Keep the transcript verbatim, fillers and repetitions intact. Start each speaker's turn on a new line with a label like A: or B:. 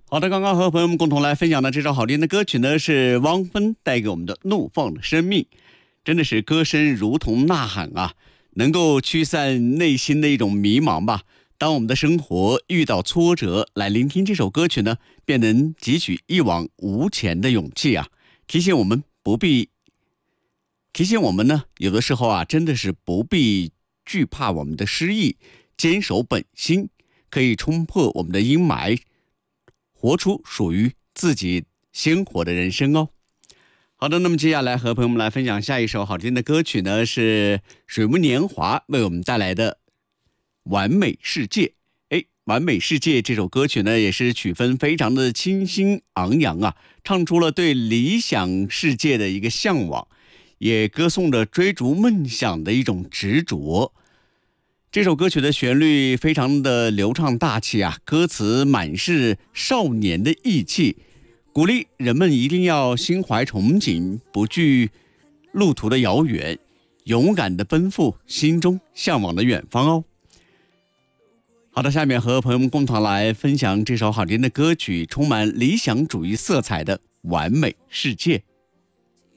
A: 好的，刚刚和朋友们共同来分享的这首好听的歌曲呢，是汪峰带给我们的《怒放的生命》，真的是歌声如同呐喊啊，能够驱散内心的一种迷茫吧。当我们的生活遇到挫折，来聆听这首歌曲呢，便能汲取一往无前的勇气啊！提醒我们不必，提醒我们呢，有的时候啊，真的是不必惧怕我们的失意，坚守本心，可以冲破我们的阴霾，活出属于自己鲜活的人生哦。好的，那么接下来和朋友们来分享下一首好听的歌曲呢，是水木年华为我们带来的完美世界。哎，完美世界这首歌曲呢，也是曲风非常的清新昂扬啊，唱出了对理想世界的一个向往，也歌颂着追逐梦想的一种执着。这首歌曲的旋律非常的流畅大气啊，歌词满是少年的意气，鼓励人们一定要心怀憧憬，不惧路途的遥远，勇敢的奔赴心中向往的远方哦。好的，下面和朋友们共同来分享这首好听的歌曲，充满理想主义色彩的完美世界。